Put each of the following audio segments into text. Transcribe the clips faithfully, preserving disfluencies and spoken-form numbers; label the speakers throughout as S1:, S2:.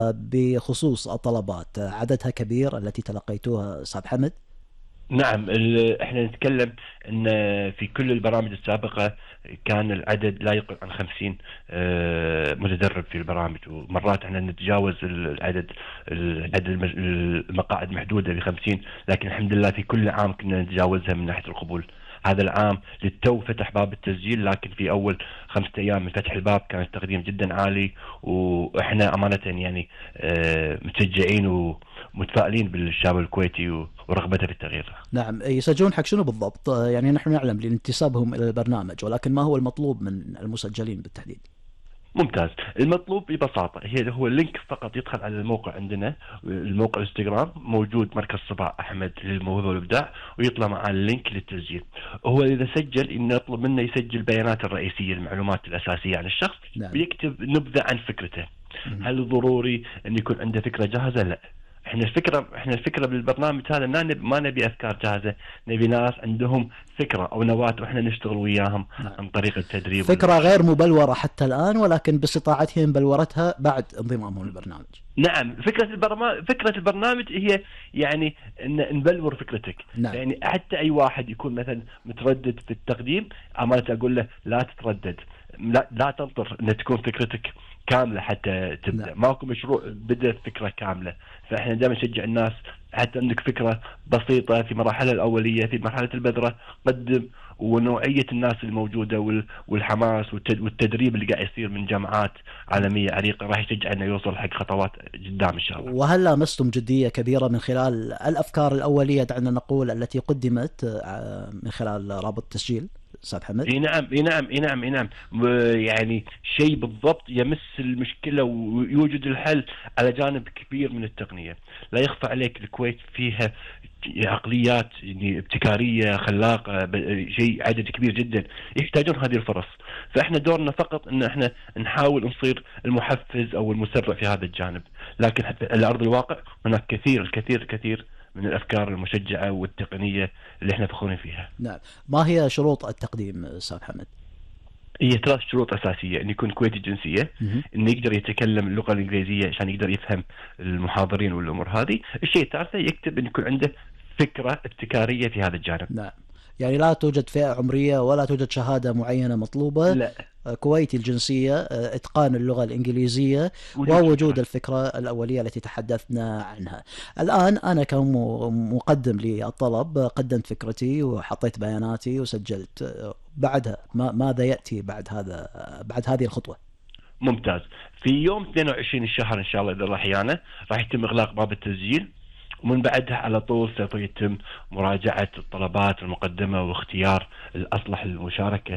S1: بخصوص الطلبات عددها كبير التي تلقيتوها أستاذ حمد؟
S2: نعم، ال- احنا نتكلم ان في كل البرامج السابقة كان العدد لا يقل عن خمسين آه، متدرب في البرامج، ومرات احنا نتجاوز العدد العدد المج- المقاعد محدودة بخمسين، لكن الحمد لله في كل عام كنا نتجاوزها من ناحية القبول. هذا العام للتو فتح باب التسجيل، لكن في اول خمسة ايام من فتح الباب كان التقديم جدا عالي، واحنا امانة يعني آه، متشجعين ومتفائلين بالشباب الكويتي و- ورغبته في التغيير.
S1: نعم، يسجلون حق شنو بالضبط؟ يعني نحن نعلم لانتسابهم إلى البرنامج، ولكن ما هو المطلوب من المسجلين بالتحديد؟
S2: ممتاز. المطلوب ببساطة هي هو اللينك فقط، يدخل على الموقع عندنا، الموقع الانستغرام موجود مركز صباح أحمد للموهبة والإبداع، ويطلع مع اللينك للتسجيل. هو إذا سجل نطلب منه يسجل البيانات الرئيسية، المعلومات الأساسية عن الشخص،
S1: نعم.
S2: ويكتب نبذة عن فكرته.
S1: مهم.
S2: هل ضروري أن يكون عنده فكرة جاهزة؟ لا. احنا الفكره احنا الفكره بالبرنامج هذا ما نبي ما نبي افكار جاهزه، نبي ناس عندهم فكره او نواه واحنا نشتغل وياهم
S1: نعم.
S2: عن طريق التدريب
S1: فكرة غير
S2: والورشات.
S1: مبلورة حتى الآن، ولكن باستطاعتهم بلورتها بعد انضمامهم للبرنامج.
S2: نعم، فكرة البرنامج فكرة البرنامج هي يعني ان نبلور فكرتك.
S1: نعم.
S2: يعني حتى اي واحد يكون مثلا متردد في التقديم، امانة اقول له لا تتردد، لا لا تنطر ان تكون فكرتك كاملة حتى
S1: نعم.
S2: تبدأ. ماكو مشروع بدأ فكرة كاملة، فاحنا دائما نشجع الناس حتى عندك فكرة بسيطة في مراحلها الأولية، في مرحلة البذرة قدم. ونوعية الناس الموجودة وال- والحماس والتد- والتدريب اللي قاعد يصير من جامعات عالمية عريقة راح يشجع انه يوصل حق خطوات قدام ان شاء الله.
S1: وهل لامستم جدية كبيرة من خلال الأفكار الأولية، دعنا نقول، التي قدمت آه، من خلال رابط التسجيل أستاذ حمد؟
S2: اي نعم، اي نعم، اي نعم، اي نعم. و- يعني شيء بالضبط يمس المشكله ويوجد الحل على جانب كبير من التقنيه. لا يخفى عليك الكويت فيها عقليات يعني ابتكاريه خلاقه، ب- شيء عدد كبير جدا يحتاجون هذه الفرص. فاحنا دورنا فقط ان احنا نحاول نصير المحفز او المسرع في هذا الجانب، لكن حتى على ارض الواقع هناك كثير الكثير الكثير من الافكار المشجعه والتقنيه اللي احنا فخورين فيها.
S1: نعم. ما هي شروط التقديم أستاذ حمد؟
S2: هي ثلاث شروط أساسية: أن يكون كويتي الجنسية،
S1: مهم.
S2: أن يقدر يتكلم اللغة الإنجليزية عشان يقدر يفهم المحاضرين والأمور هذه. الشيء الثالث يكتب أن يكون عنده فكرة ابتكارية في هذا الجانب.
S1: نعم. يعني لا توجد فئة عمرية ولا توجد شهادة معينة مطلوبة،
S2: لا،
S1: آه، كويتي الجنسية، آه، إتقان اللغة الإنجليزية،
S2: وجود
S1: ووجود
S2: فكرة.
S1: الفكرة الأولية التي تحدثنا عنها. الآن أنا كمقدم للطلب قدمت فكرتي وحطيت بياناتي وسجلت، آه، بعدها ما ماذا يأتي بعد هذا، بعد هذه الخطوة؟
S2: ممتاز. في يوم اثنين وعشرين الشهر إن شاء الله إذا الله أحيانا راح يتم إغلاق باب التسجيل، ومن بعدها على طول سوف يتم مراجعة الطلبات المقدمة واختيار الأصلح للمشاركة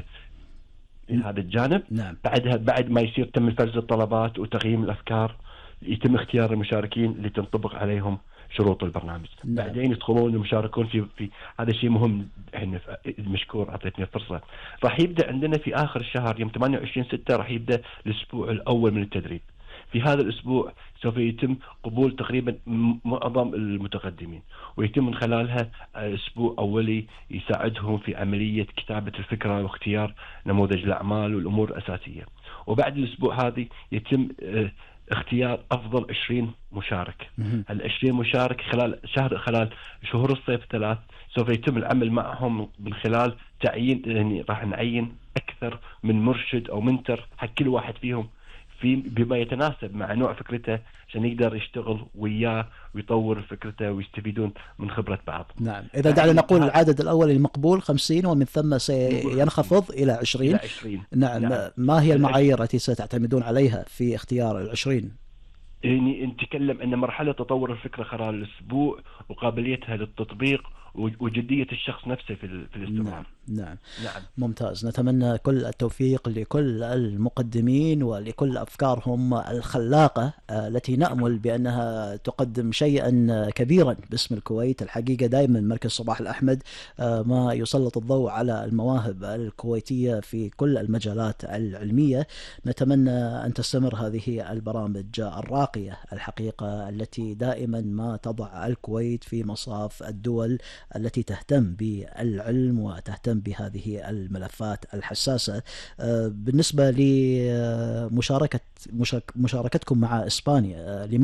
S2: في هذا الجانب.
S1: نعم.
S2: بعدها بعد ما يصير تم فرز الطلبات وتقييم الافكار، يتم اختيار المشاركين اللي تنطبق عليهم شروط البرنامج.
S1: نعم.
S2: بعدين يدخلون المشاركون في في هذا الشيء مهم. احنا مشكور اعطيتني الفرصه. راح يبدا عندنا في اخر الشهر يوم ثمانية وعشرين ستة راح يبدا الاسبوع الاول من التدريب. في هذا الاسبوع سوف يتم قبول تقريبا م- معظم المتقدمين، ويتم من خلالها اسبوع اولي يساعدهم في عمليه كتابه الفكره واختيار نموذج الاعمال والامور الاساسيه. وبعد الاسبوع هذه يتم آه، اختيار افضل عشرين مشارك.
S1: مهم.
S2: هال عشرين مشارك خلال شهر خلال شهور الصيف الثلاث سوف يتم العمل معهم من خلال تعيين، يعني راح نعين اكثر من مرشد او منتر حق كل واحد فيهم في بما يتناسب مع نوع فكرته، عشان يقدر يشتغل وياه ويطور فكرته ويستفيدون من خبرة بعض.
S1: نعم. إذا دعنا نقول
S2: فهذا
S1: العدد الأول المقبول خمسين، ومن ثم
S2: نقول خمسين
S1: سينخفض إلى
S2: إلى
S1: عشرين.
S2: عشرين.
S1: نعم.
S2: نعم.
S1: ما هي
S2: العش...
S1: المعايير التي ستعتمدون عليها في اختيار العشرين؟
S2: يعني نتكلم أن مرحلة تطور الفكرة خلال الأسبوع، وقابليتها للتطبيق، وجدية الشخص نفسه في, ال... في الاستمرار.
S1: نعم. نعم.
S2: نعم.
S1: ممتاز. نتمنى كل التوفيق لكل المقدمين ولكل أفكارهم الخلاقة، آه، التي نأمل بأنها تقدم شيئا كبيرا باسم الكويت. الحقيقة دائما مركز صباح الأحمد آه، ما يسلط الضوء على المواهب الكويتية في كل المجالات العلمية. نتمنى أن تستمر هذه البرامج الراقية راقية الحقيقة، التي دائما ما تضع الكويت في مصاف الدول التي تهتم بالعلم وتهتم بهذه الملفات الحساسة. بالنسبة لمشاركة مشاركتكم مع إسبانيا،